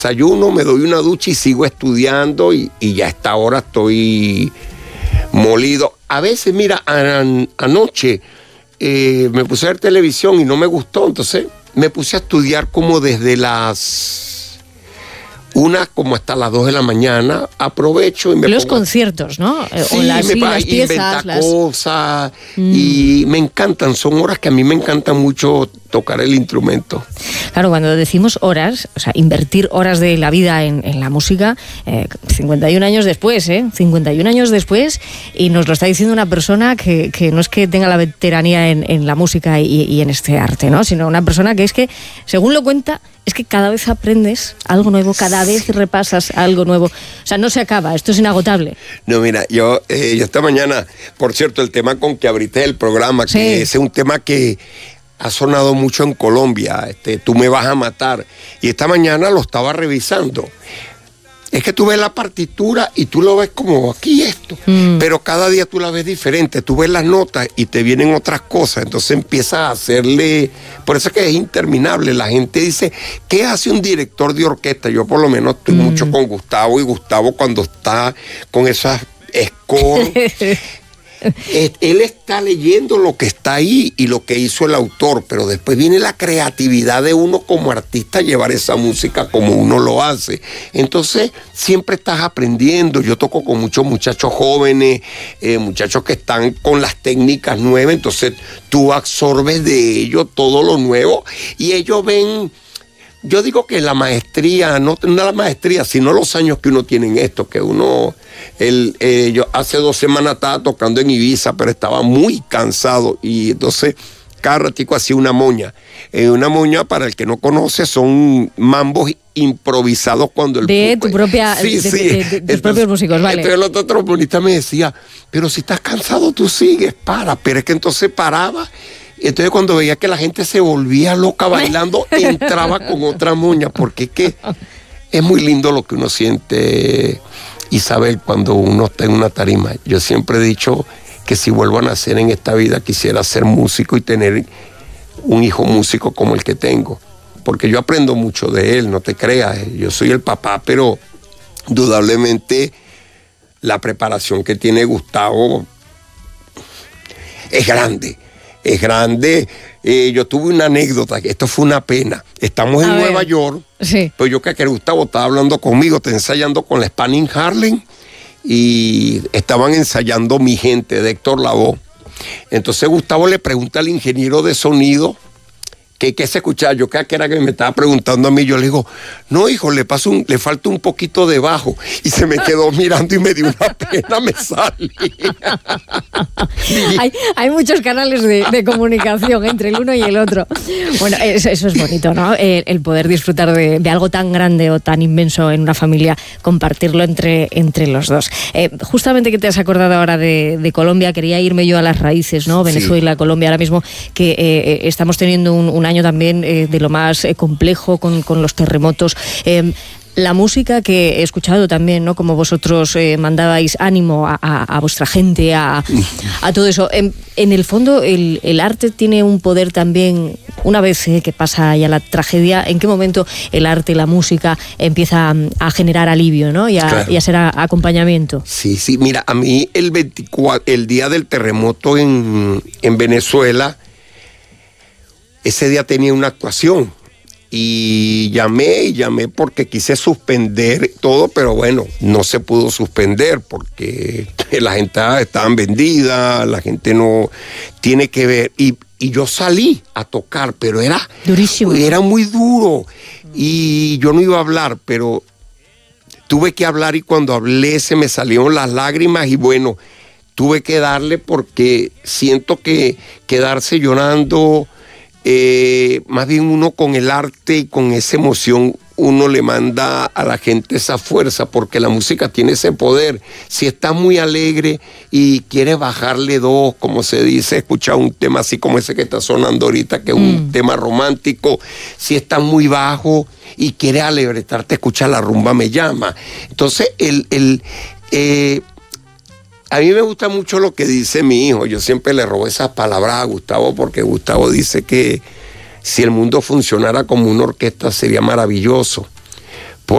Desayuno, me doy una ducha y sigo estudiando y ya a esta hora estoy molido. A veces, mira, anoche me puse a ver televisión y no me gustó, entonces me puse a estudiar como desde las 1 como hasta las 2 de la mañana, aprovecho y me los pongo conciertos, ¿no? Sí, o las inventa piezas. cosas y me encantan, son horas que a mí me encanta mucho tocar el instrumento. Claro, cuando decimos horas, o sea, invertir horas de la vida en la música, 51 años después, 51 años después, y nos lo está diciendo una persona que no es que tenga la veteranía en la música y en este arte, ¿no? Sino una persona que es que, según lo cuenta, es que cada vez aprendes algo nuevo, cada vez repasas algo nuevo. O sea, no se acaba, esto es inagotable. No, mira, yo esta mañana, por cierto, el tema con que abriste el programa, Sí. que ese es un tema que ha sonado mucho en Colombia, Tú me vas a matar, y esta mañana lo estaba revisando. Es que tú ves la partitura y tú lo ves como aquí esto, pero cada día tú la ves diferente, tú ves las notas y te vienen otras cosas, entonces empiezas a hacerle, por eso es que es interminable. La gente dice, ¿qué hace un director de orquesta? Yo por lo menos estoy mucho con Gustavo, y Gustavo cuando está con esas scores, él está leyendo lo que está ahí y lo que hizo el autor, pero después viene la creatividad de uno como artista a llevar esa música como uno lo hace. Entonces siempre estás aprendiendo. Yo toco con muchos muchachos jóvenes, muchachos que están con las técnicas nuevas, entonces tú absorbes de ellos todo lo nuevo y ellos ven. Yo digo que la maestría, no la maestría, sino los años que uno tiene en esto, que uno, yo hace 2 semanas estaba tocando en Ibiza, pero estaba muy cansado y entonces cada ratico hacía una moña. Una moña, para el que no conoce, son mambos improvisados cuando el de tu propia, de tus propios músicos, vale. Entonces el otro trombonista me decía, pero si estás cansado tú sigues, para. Pero es que entonces paraba. Entonces cuando veía que la gente se volvía loca bailando, entraba con otra moña, porque es que es muy lindo lo que uno siente, Isabel, cuando uno está en una tarima. Yo siempre he dicho que si vuelvo a nacer en esta vida quisiera ser músico y tener un hijo músico como el que tengo, porque yo aprendo mucho de él, no te creas, yo soy el papá, pero indudablemente la preparación que tiene Gustavo es grande. Es grande. Yo tuve una anécdota, que esto fue una pena. Estamos en Nueva York, sí. Pues yo que Gustavo estaba hablando conmigo, está ensayando con la Spanish Harlem y estaban ensayando Mi Gente de Héctor Lavoe. Entonces Gustavo le pregunta al ingeniero de sonido ¿qué se escuchaba? Yo que era que me estaba preguntando a mí, yo le digo, no hijo, le falta un poquito de bajo, y se me quedó mirando y me dio una pena, me salí. Hay muchos canales de comunicación entre el uno y el otro. Bueno, eso es bonito, ¿no? El poder disfrutar de algo tan grande o tan inmenso en una familia, compartirlo entre los dos. Justamente que te has acordado ahora de Colombia, quería irme yo a las raíces, ¿no? Venezuela, sí. Colombia, ahora mismo que estamos teniendo un año también de lo más complejo con los terremotos. La música que he escuchado también, ¿no? Como vosotros mandabais ánimo a vuestra gente, a todo eso. En el fondo, el arte tiene un poder también, una vez que pasa ya la tragedia, ¿en qué momento el arte, la música empieza a generar alivio, ¿no? Y a ser acompañamiento? Sí, mira, a mí el día del terremoto en Venezuela, ese día tenía una actuación. Y llamé porque quise suspender todo, pero bueno, no se pudo suspender porque la gente estaban vendida, la gente no tiene que ver. Y yo salí a tocar, pero era durísimo. Era muy duro. Y yo no iba a hablar, pero tuve que hablar, y cuando hablé se me salieron las lágrimas y bueno, tuve que darle, porque siento que quedarse llorando... más bien uno con el arte y con esa emoción, uno le manda a la gente esa fuerza, porque la música tiene ese poder. Si estás muy alegre y quieres bajarle 2, como se dice, escuchar un tema así como ese que está sonando ahorita, que es un tema romántico. Si estás muy bajo y quieres alegrarte, escucha La Rumba Me Llama. Entonces a mí me gusta mucho lo que dice mi hijo. Yo siempre le robo esas palabras a Gustavo, porque Gustavo dice que si el mundo funcionara como una orquesta sería maravilloso.